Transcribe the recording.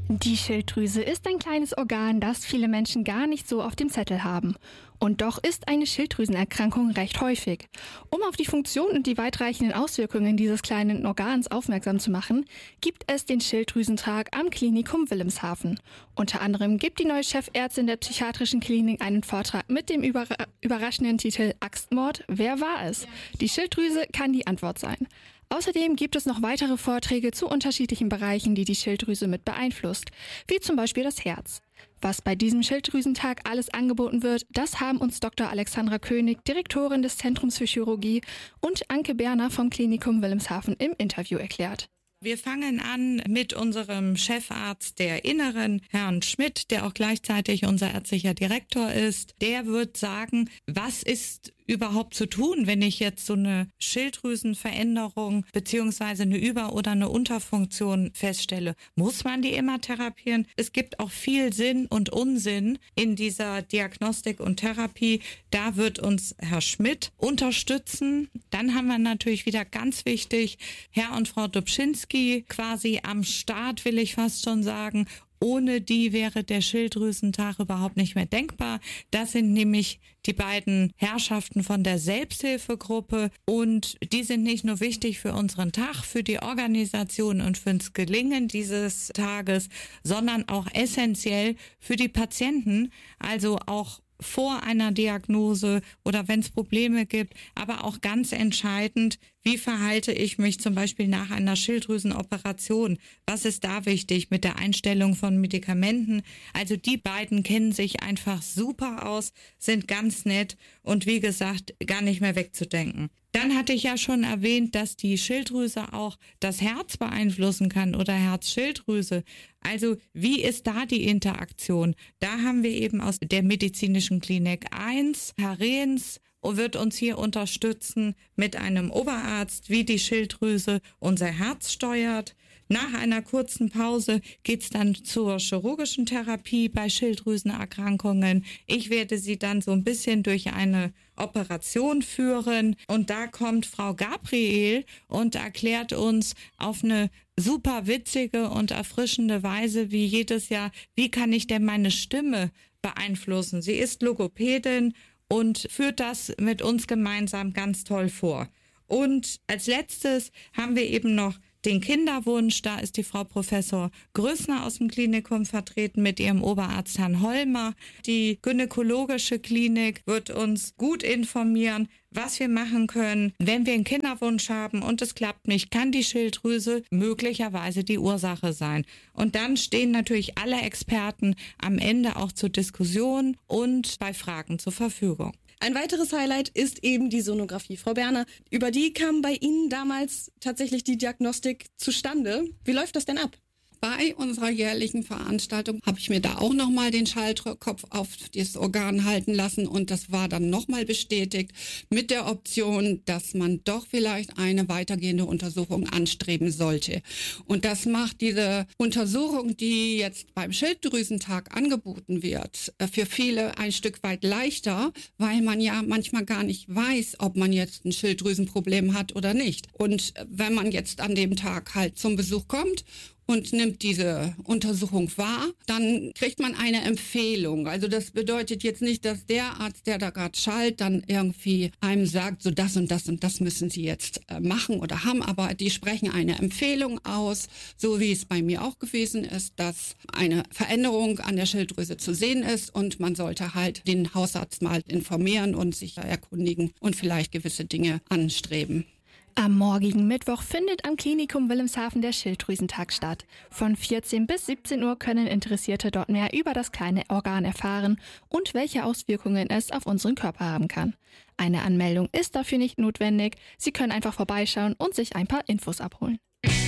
Die Schilddrüse ist ein kleines Organ, das viele Menschen gar nicht so auf dem Zettel haben. Und doch ist eine Schilddrüsenerkrankung recht häufig. Um auf die Funktion und die weitreichenden Auswirkungen dieses kleinen Organs aufmerksam zu machen, gibt es den Schilddrüsentag am Klinikum Wilhelmshaven. Unter anderem gibt die neue Chefärztin der psychiatrischen Klinik einen Vortrag mit dem überraschenden Titel Axtmord, wer war es? Die Schilddrüse kann die Antwort sein. Außerdem gibt es noch weitere Vorträge zu unterschiedlichen Bereichen, die die Schilddrüse mit beeinflusst, wie zum Beispiel das Herz. Was bei diesem Schilddrüsentag alles angeboten wird, das haben uns Dr. Alexandra König, Direktorin des Zentrums für Chirurgie, und Anke Berner vom Klinikum Wilhelmshaven im Interview erklärt. Wir fangen an mit unserem Chefarzt der Inneren, Herrn Schmidt, der auch gleichzeitig unser ärztlicher Direktor ist. Der wird sagen, was ist überhaupt zu tun, wenn ich jetzt so eine Schilddrüsenveränderung beziehungsweise eine Über- oder eine Unterfunktion feststelle. Muss man die immer therapieren? Es gibt auch viel Sinn und Unsinn in dieser Diagnostik und Therapie. Da wird uns Herr Schmidt unterstützen. Dann haben wir natürlich wieder ganz wichtig Herr und Frau Dobschinski quasi am Start, will ich fast schon sagen. Ohne die wäre der Schilddrüsentag überhaupt nicht mehr denkbar. Das sind nämlich die beiden Herrschaften von der Selbsthilfegruppe und die sind nicht nur wichtig für unseren Tag, für die Organisation und fürs Gelingen dieses Tages, sondern auch essentiell für die Patienten, also auch vor einer Diagnose oder wenn es Probleme gibt, aber auch ganz entscheidend, wie verhalte ich mich zum Beispiel nach einer Schilddrüsenoperation? Was ist da wichtig mit der Einstellung von Medikamenten? Also die beiden kennen sich einfach super aus, sind ganz nett und wie gesagt, gar nicht mehr wegzudenken. Dann hatte ich ja schon erwähnt, dass die Schilddrüse auch das Herz beeinflussen kann oder Herzschilddrüse. Also wie ist da die Interaktion? Da haben wir eben aus der medizinischen Klinik 1, Herr Rehns, wird uns hier unterstützen mit einem Oberarzt, wie die Schilddrüse unser Herz steuert. Nach einer kurzen Pause geht's dann zur chirurgischen Therapie bei Schilddrüsenerkrankungen. Ich werde Sie dann so ein bisschen durch eine Operation führen und da kommt Frau Gabriel und erklärt uns auf eine super witzige und erfrischende Weise, wie jedes Jahr, wie kann ich denn meine Stimme beeinflussen? Sie ist Logopädin und führt das mit uns gemeinsam ganz toll vor. Und als letztes haben wir eben noch den Kinderwunsch. Da ist die Frau Professor Größner aus dem Klinikum vertreten mit ihrem Oberarzt Herrn Holmer. Die gynäkologische Klinik wird uns gut informieren, was wir machen können. Wenn wir einen Kinderwunsch haben und es klappt nicht, kann die Schilddrüse möglicherweise die Ursache sein. Und dann stehen natürlich alle Experten am Ende auch zur Diskussion und bei Fragen zur Verfügung. Ein weiteres Highlight ist eben die Sonographie. Frau Berner, über die kam bei Ihnen damals tatsächlich die Diagnostik zustande. Wie läuft das denn ab? Bei unserer jährlichen Veranstaltung habe ich mir da auch nochmal den Schaltkopf auf das Organ halten lassen und das war dann nochmal bestätigt mit der Option, dass man doch vielleicht eine weitergehende Untersuchung anstreben sollte. Und das macht diese Untersuchung, die jetzt beim Schilddrüsentag angeboten wird, für viele ein Stück weit leichter, weil man ja manchmal gar nicht weiß, ob man jetzt ein Schilddrüsenproblem hat oder nicht. Und wenn man jetzt an dem Tag halt zum Besuch kommt und nimmt diese Untersuchung wahr, dann kriegt man eine Empfehlung. Also das bedeutet jetzt nicht, dass der Arzt, der da gerade schallt, dann irgendwie einem sagt, so das und das und das müssen Sie jetzt machen oder haben, aber die sprechen eine Empfehlung aus, so wie es bei mir auch gewesen ist, dass eine Veränderung an der Schilddrüse zu sehen ist und man sollte halt den Hausarzt mal informieren und sich erkundigen und vielleicht gewisse Dinge anstreben. Am morgigen Mittwoch findet am Klinikum Wilhelmshaven der Schilddrüsentag statt. Von 14 bis 17 Uhr können Interessierte dort mehr über das kleine Organ erfahren und welche Auswirkungen es auf unseren Körper haben kann. Eine Anmeldung ist dafür nicht notwendig. Sie können einfach vorbeischauen und sich ein paar Infos abholen.